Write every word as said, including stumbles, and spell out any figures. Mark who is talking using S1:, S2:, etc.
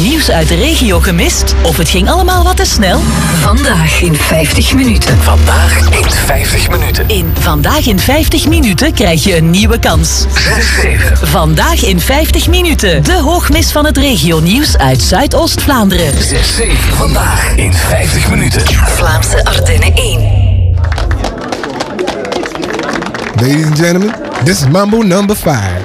S1: nieuws uit de regio gemist? Of het ging allemaal wat te snel? Vandaag in vijftig minuten.
S2: Vandaag in vijftig minuten.
S1: In Vandaag in vijftig minuten krijg je een nieuwe kans.
S2: zes zeven.
S1: Vandaag in vijftig minuten. De hoogmis van het regionieuws uit Zuidoost-Vlaanderen.
S2: zes zeven. Vandaag in vijftig minuten.
S1: Vlaamse Ardennen één.
S3: Ladies and gentlemen, this is Mambo number five.